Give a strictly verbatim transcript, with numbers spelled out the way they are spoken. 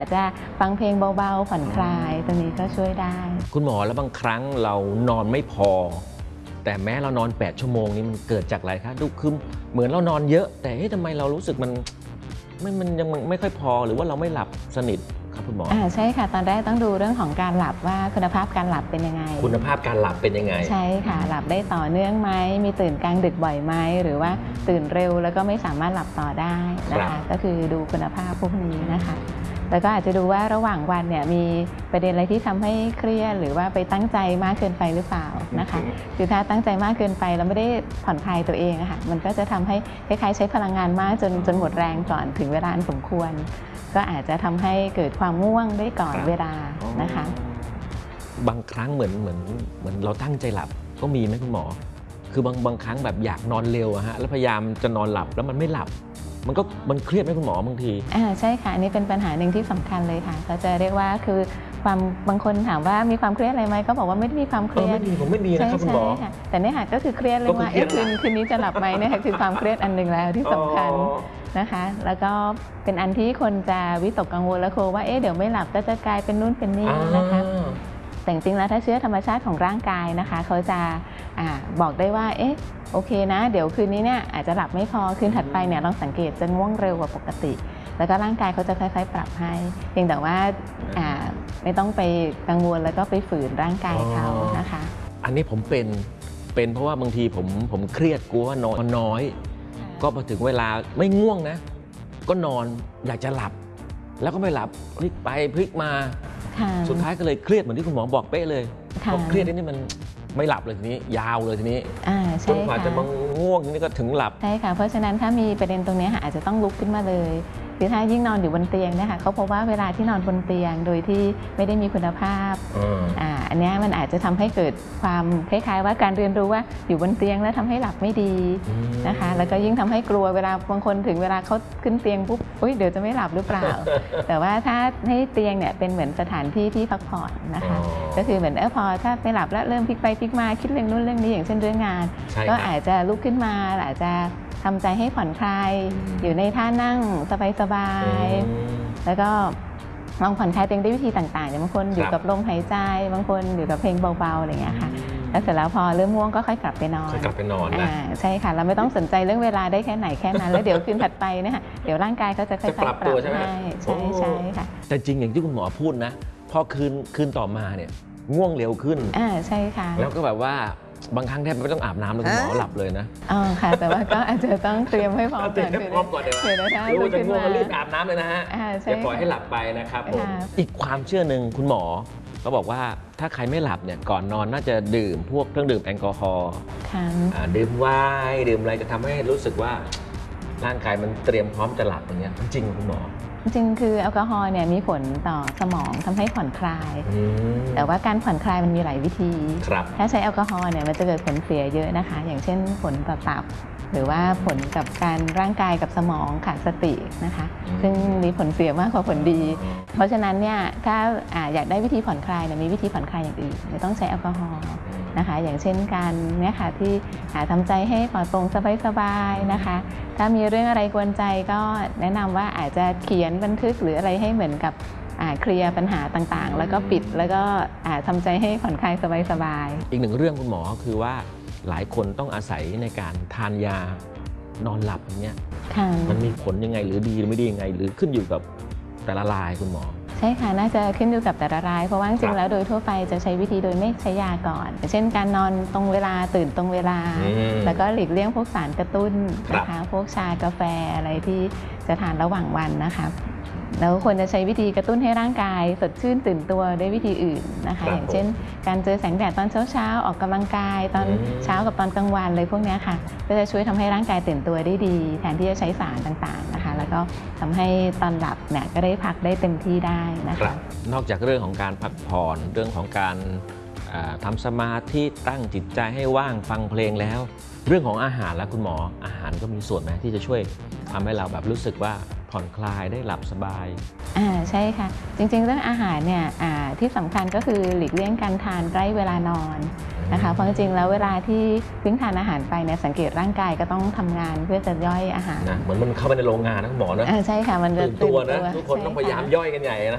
จะฟังเพลงเบาๆผ่อนคลายตรงนี้ก็ช่วยได้คุณหมอแล้วบางครั้งเรานอนไม่พอแต่แม้เรานอนแปดชั่วโมงนี้มันเกิดจากอะไรคะดูคือเหมือนเรานอนเยอะแต่เฮ้ยทำไมเรารู้สึกมันไม่มันยังไม่ค่อยพอหรือว่าเราไม่หลับสนิทครับคุณหมออ่าใช่ค่ะตอนแรกต้องดูเรื่องของการหลับว่าคุณภาพการหลับเป็นยังไงคุณภาพการหลับเป็นยังไงใช่ค่ะหลับได้ต่อเนื่องไหมมีตื่นกลางดึกบ่อยไหมหรือว่าตื่นเร็วแล้วก็ไม่สามารถหลับต่อได้นะคะก็คือดูคุณภาพพวกนี้นะคะแล้วก็อาจจะดูว่าระหว่างวันเนี่ยมีประเด็นอะไรที่ทำให้เครียดหรือว่าไปตั้งใจมากเกินไปหรือเปล่านะคะคือถ้าตั้งใจมากเกินไปแล้วไม่ได้ผ่อนคลายตัวเองอะค่ะมันก็จะทำให้คล้ายๆใช้พลังงานมากจนจนหมดแรงก่อนถึงเวลาอันสมควรก็อาจจะทำให้เกิดความง่วงได้ก่อนเวลานะคะบางครั้งเหมือนเหมือนเหมือนเราตั้งใจหลับก็มีไหมคุณหมอคือบางบางครั้งแบบอยากนอนเร็วอะฮะแล้วพยายามจะนอนหลับแล้วมันไม่หลับมันก็มันเครียดไหมคุณหมอบางทีอ่าใช่ค่ะอันนี้เป็นปัญหาหนึ่งที่สำคัญเลยค่ะเขาจะเรียกว่าคือความบางคนถามว่ามีความเครียดอะไรไหมก็บอกว่าไม่ได้มีความเครียดไม่มีผมไม่มีนะครับคุณหมอแต่เนี่ยค่ะก็คือเครียดเลยว่าเอ๊ะคืนคืนนี้จะหลับไหมเนี่ยคือความเครียดอันหนึ่งแล้วที่สำคัญนะคะแล้วก็เป็นอันที่คนจะวิตกกังวลและกลัวว่าเอ๊ะเดี๋ยวไม่หลับก็จะกลายเป็นนู่นเป็นนี่นะคะแต่จริงๆแล้วถ้าเชื่อธรรมชาติของร่างกายนะคะเขาจะอ่าบอกได้ว่าเอ๊ะโอเคนะเดี๋ยวคืนนี้เนี่ยอาจจะหลับไม่พอคืนถัดไปเนี่ยลองสังเกตจะง่วงเร็วกว่าปกติแล้วก็ร่างกายเขาจะค่อยๆปรับให้เพียงแต่ว่าอ่าไม่ต้องไปกังวลแล้วก็ไปฝืนร่างกายเขานะคะอันนี้ผมเป็นเป็นเพราะว่าบางทีผมผมเครียดกลัวว่านอนน้อยก็พอถึงเวลาไม่ง่วงนะก็นอนอยากจะหลับแล้วก็ไม่หลับพลิกไปพลิกมาสุดท้ายก็เลยเครียดเหมือนที่คุณหมอบอกเป๊ะเลยพอเครียดนี่มันไม่หลับเลยทีนี้ยาวเลยทีนี้จนกว่าจะมาง่วงนี่ก็ถึงหลับใช่ค่ะเพราะฉะนั้นถ้ามีประเด็นตรงนี้อาจจะต้องลุกขึ้นมาเลยคือถ้ายิ่งนอนอยู่บนเตียงเนี่ยค่ะเขาพบว่าเวลาที่นอนบนเตียงโดยที่ไม่ได้มีคุณภาพอ่าอันนี้มันอาจจะทำให้เกิดความคล้ายๆว่าการเรียนรู้ว่าอยู่บนเตียงแล้วทำให้หลับไม่ดีนะคะแล้วก็ยิ่งทำให้กลัวเวลาบางคนถึงเวลาเขาขึ้นเตียงปุ๊บอุ๊ยเดี๋ยวจะไม่หลับหรือเปล่า แต่ว่าถ้าให้เตียงเนี่ยเป็นเหมือนสถานที่ที่พักผ่อนนะคะก็คือเหมือนเออพอถ้าไม่หลับแล้วเริ่มพลิกไปพลิกมาคิดเรื่องนู้นเรื่องนี้อย่างเช่นเรื่องงานก็อาจจะลุกขึ้นมาอาจจะทำใจให้ผ่อนคลายอยู่ในท่านั่งสบายๆแล้วก็ลองผ่อนคลายตัวเองด้วยวิธีต่างๆอย่างบางคนอยู่กับลมหายใจบางคนอยู่กับเพลงเบาๆอะไรอย่างเงี้ยค่ะแล้วเสร็จแล้วพอเริ่มง่วงก็ค่อยกลับไปนอนค่อยกลับไปนอนนะใช่ค่ะเราไม่ต้องสนใจเรื่องเวลาได้แค่ไหนแค่นั้นแล้วเดี๋ยวคืนถัดไปเนี่ยเดี๋ยวร่างกายเขาจะค่อยๆปรับตัวใช่ไหมใช่ใช่ค่ะแต่จริงอย่างที่คุณหมอพูดนะพอคืนคืนต่อมาเนี่ยง่วงเร็วขึ้นอ่าใช่ค่ะแล้วก็แบบว่าบางครั้งแทบไม่ต้องอาบน้ำเลยคุณหมอหลับเลยนะอ๋อค่ะแต่ว่าก็อาจจะต้องเตรียมให้พร้อมก่อนพร้อมก่อนเดี๋ยวรู้จะง่วงก็รีบอาบน้ำเลยนะฮะอย่าปล่อยให้หลับไปนะครับผมอีกความเชื่อหนึ่งคุณหมอก็บอกว่าถ้าใครไม่หลับเนี่ยก่อนนอนน่าจะดื่มพวกเครื่องดื่มแอลกอฮอล์ดื่มไวน์ดื่มอะไรจะทำให้รู้สึกว่าร่างกายมันเตรียมพร้อมจะหลับอย่างเงี้ยจริงคุณหมอจริงคือแอลกอฮอล์เนี่ยมีผลต่อสมองทำให้ผ่อนคลายแต่ว่าการผ่อนคลายมันมีหลายวิธีถ้าใช้แอลกอฮอล์เนี่ยมันจะเกิดผลเสียเยอะนะคะอย่างเช่นผลต่อตับหรือว่าผลกับการร่างกายกับสมองขาดสตินะคะซึ่งมีผลเสียมากกว่าผลดีเพราะฉะนั้นเนี่ยถ้าอยากได้วิธีผ่อนคลายเนี่ยมีวิธีผ่อนคลายอย่างอื่นไม่ต้องใช้แอลกอฮอล์นะคะอย่างเช่นการเนี่ยค่ะที่ทำใจให้ปลอดโปร่งสบายๆนะคะถ้ามีเรื่องอะไรกวนใจก็แนะนำว่าอาจจะเขียนบันทึกหรืออะไรให้เหมือนกับเคลียร์ปัญหาต่างๆแล้วก็ปิดแล้วก็ทำใจให้ผ่อนคลายสบายๆอีกหนึ่งเรื่องคุณหมอคือว่าหลายคนต้องอาศัยในการทานยานอนหลับอย่างเงี้ยมันมีผลยังไงหรือดีหรือไม่ดียังไงหรือขึ้นอยู่กับแต่ละรายคุณหมอใช่ค่ะน่าจะขึ้นอยู่กับแต่ละรายเพราะว่าจริงๆแล้วโดยทั่วไปจะใช้วิธีโดยไม่ใช้ยาก่อนเช่นการนอนตรงเวลาตื่นตรงเวลาแล้วก็หลีกเลี่ยงพวกสารกระตุ้นนะคะพวกชากาแฟอะไรที่จะทานระหว่างวันนะคะแล้วควรจะใช้วิธีกระตุ้นให้ร่างกายสดชื่นตื่นตัวด้วยวิธีอื่นนะคะอย่างเช่นการเจอแสงแดดตอนเช้าๆออกกำลังกายตอนเช้ากับตอนกลางวันเลยพวกนี้ค่ะก็จะช่วยทำให้ร่างกายตื่นตัวได้ดีแทนที่จะใช้สารต่างๆนะคะแล้วก็ทำให้ตอนหลับเนี่ยก็ได้พักได้เต็มที่ได้นะคะนอกจากเรื่องของการพักผ่อนเรื่องของการทำสมาธิตั้งจิตใจให้ว่างฟังเพลงแล้วเรื่องของอาหารและคุณหมออาหารก็มีส่วนไหมที่จะช่วยทำให้เราแบบรู้สึกว่าผ่อนคลายได้หลับสบายอ่าใช่ค่ะจริงๆเรื่องอาหารเนี่ยที่สำคัญก็คือหลีกเลี่ยงการทานใกล้เวลานอนนะคะเพราะจริงๆแล้วเวลาที่เพิ่งทานอาหารไปเนี่ยสังเกตร่างกายก็ต้องทำงานเพื่อจะย่อยอาหารนะเหมือนมันเข้าไปในโรงงานนะคุณหมอนะใช่ค่ะมันจะตื่นตัวนะทุกคนต้องพยายามย่อยกันใหญ่นะ